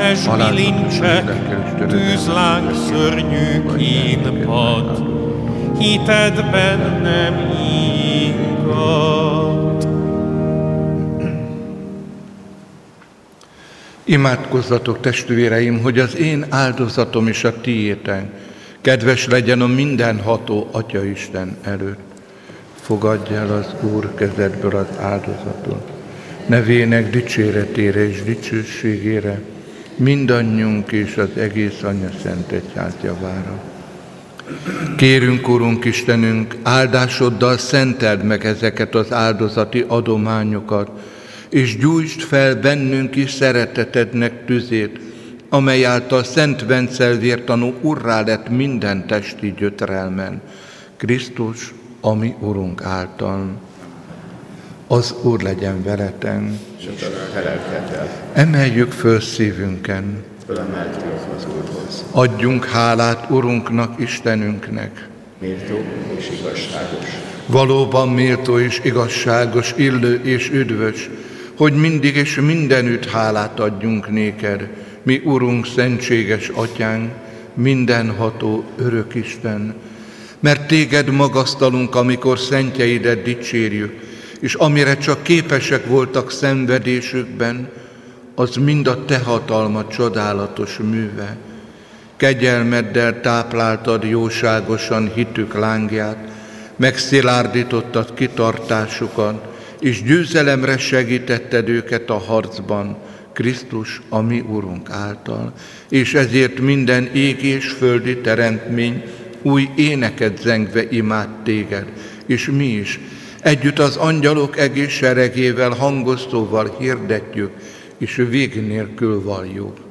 Éles bilincsek, tűzláng szörnyű kínpad, hitedben nem ingat. Imádkozzatok, testvéreim, hogy az én áldozatom és a tiétek kedves legyen a mindenható Atyaisten előtt. Fogadj el az Úr kezedből az áldozatot, nevének dicséretére és dicsőségére, mindannyiunk és az egész Anya Szent Egyház javára. Kérünk, Urunk Istenünk, áldásoddal szenteld meg ezeket az áldozati adományokat, és gyújtsd fel bennünk is szeretetednek tüzét, amely által Szent Vencel vértanú Urrá lett minden testi gyötrelmen, Krisztus, a mi Urunk által. Az Úr legyen veletek. Emeljük föl szívünken. Az Úrhoz. Adjunk hálát Urunknak, Istenünknek. Méltó és igazságos. Valóban méltó és igazságos, illő és üdvös, hogy mindig és mindenütt hálát adjunk néked, mi Urunk, szentséges Atyánk, mindenható örök Isten, mert téged magasztalunk, amikor szentjeidet dicsérjük, és amire csak képesek voltak szenvedésükben, az mind a te hatalmad csodálatos műve. Kegyelmeddel tápláltad jóságosan hitük lángját, megszilárdítottad kitartásukat, és győzelemre segítetted őket a harcban, Krisztus, a mi Urunk által, és ezért minden égi és földi teremtmény új éneket zengve imád téged, és mi is együtt az angyalok egész seregével hangos szóval hirdetjük, és vég nélkül valljuk.